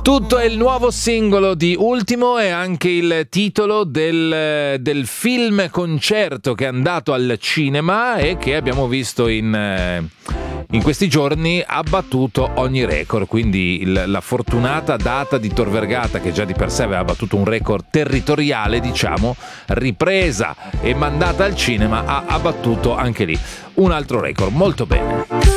Tutto è il nuovo singolo di Ultimo e anche il titolo del film concerto che è andato al cinema e che abbiamo visto in questi giorni ha battuto ogni record, quindi la fortunata data di Tor Vergata, che già di per sé aveva battuto un record territoriale, diciamo, ripresa e mandata al cinema, ha battuto anche lì un altro record. Molto bene.